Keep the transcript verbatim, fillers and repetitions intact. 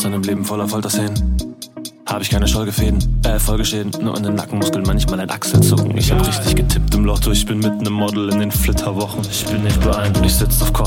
einem Leben voller Folterszenen. Hab ich keine Folgefäden, äh, Folgeschäden, nur an den Nackenmuskeln, manchmal ein Achselzucken. Ich hab richtig getippt im Lotto, ich bin mit nem Model in den Flitterwochen. Ich bin nicht beeindruckt, ich sitz auf Kopf.